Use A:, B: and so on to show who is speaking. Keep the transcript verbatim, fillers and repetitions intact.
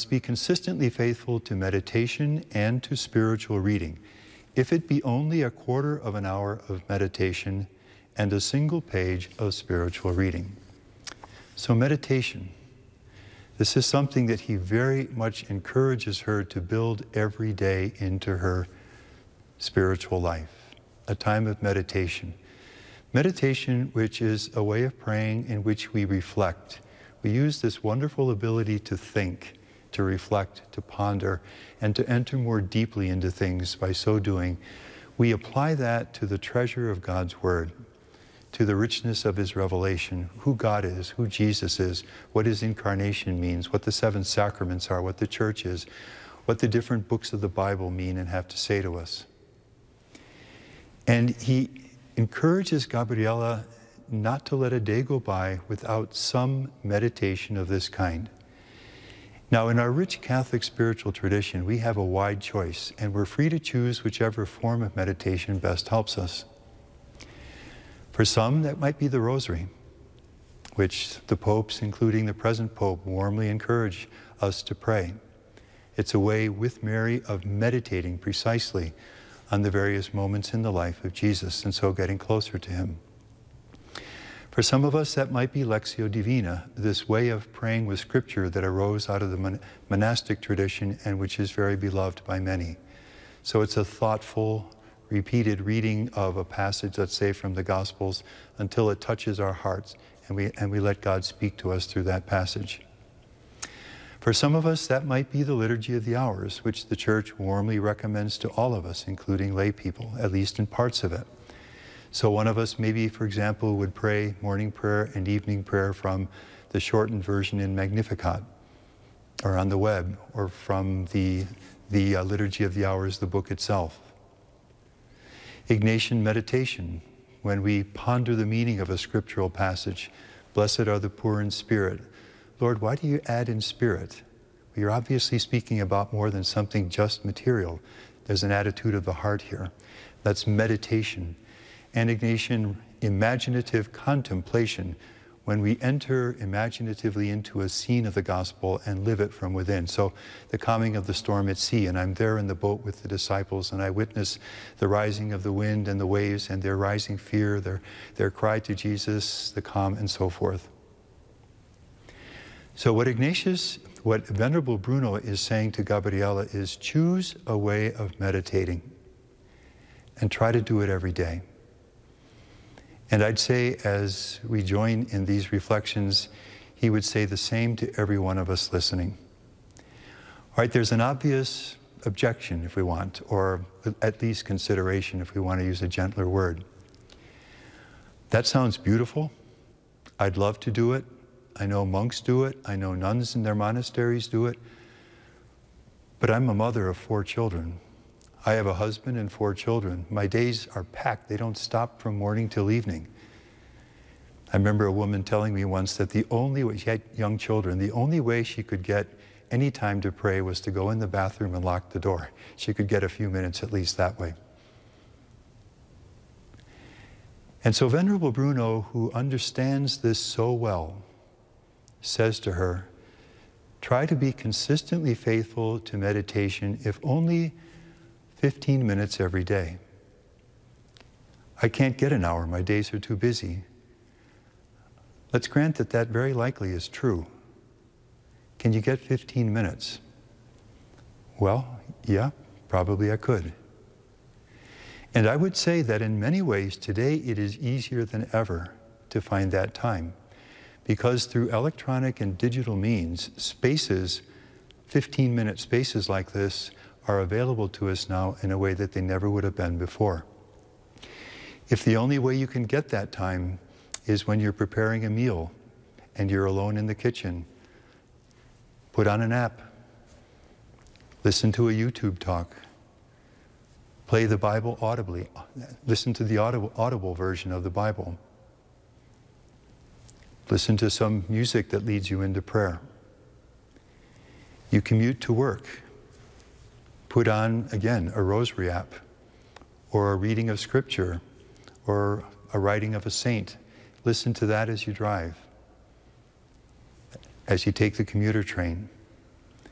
A: must be consistently faithful to meditation and to spiritual reading, if it be only a quarter of an hour of meditation and a single page of spiritual reading. So meditation, this is something that he very much encourages her to build every day into her spiritual life, a time of meditation. Meditation, which is a way of praying in which we reflect. We use this wonderful ability to think, to reflect, to ponder, and to enter more deeply into things. By so doing, we apply that to the treasure of God's Word, to the richness of His revelation, who God is, who Jesus is, what His incarnation means, what the seven sacraments are, what the church is, what the different books of the Bible mean and have to say to us. And he encourages Gabriela not to let a day go by without some meditation of this kind. Now, in our rich Catholic spiritual tradition, we have a wide choice, and we're free to choose whichever form of meditation best helps us. For some, that might be the Rosary, which the popes, including the present Pope, warmly encourage us to pray. It's a way with Mary of meditating precisely on the various moments in the life of Jesus, and so getting closer to Him. For some of us, that might be Lectio Divina, this way of praying with Scripture that arose out of the mon monastic tradition and which is very beloved by many. So it's a thoughtful, repeated reading of a passage, let's say, from the Gospels until it touches our hearts and we, and we let God speak to us through that passage. For some of us, that might be the Liturgy of the Hours, which the Church warmly recommends to all of us, including lay people, at least in parts of it. So one of us maybe, for example, would pray morning prayer and evening prayer from the shortened version in Magnificat, or on the web, or from the, the uh, Liturgy of the Hours, the book itself. Ignatian meditation, when we ponder the meaning of a scriptural passage. Blessed are the poor in spirit. Lord, why do you add in spirit? Well, you're obviously speaking about more than something just material. There's an attitude of the heart here. That's meditation. And Ignatian imaginative contemplation, when we enter imaginatively into a scene of the gospel and live it from within. So the calming of the storm at sea, and I'm there in the boat with the disciples, and I witness the rising of the wind and the waves and their rising fear, their, their cry to Jesus, the calm, and so forth. So what Ignatius, what Venerable Bruno is saying to Gabriela is, choose a way of meditating and try to do it every day. And I'd say, as we join in these reflections, he would say the same to every one of us listening. All right, there's an obvious objection, if we want, or at least consideration, if we want to use a gentler word. That sounds beautiful. I'd love to do it. I know monks do it. I know nuns in their monasteries do it. But I'm a mother of four children. I have a husband and four children. My days are packed. They don't stop from morning till evening. I remember a woman telling me once that the only way, she had young children, the only way she could get any time to pray was to go in the bathroom and lock the door. She could get a few minutes at least that way. And so Venerable Bruno, who understands this so well, says to her, try to be consistently faithful to meditation, if only fifteen minutes every day. I can't get an hour, my days are too busy. Let's grant that that very likely is true. Can you get fifteen minutes? Well, yeah, probably I could. And I would say that in many ways today it is easier than ever to find that time, because through electronic and digital means, spaces, fifteen minute spaces like this, are available to us now in a way that they never would have been before. If the only way you can get that time is when you're preparing a meal and you're alone in the kitchen, put on an app, listen to a YouTube talk, play the Bible audibly, listen to the audible, audible version of the Bible, listen to some music that leads you into prayer. You commute to work, put on, again, a rosary app, or a reading of scripture, or a writing of a saint. Listen to that as you drive, as you take the commuter train.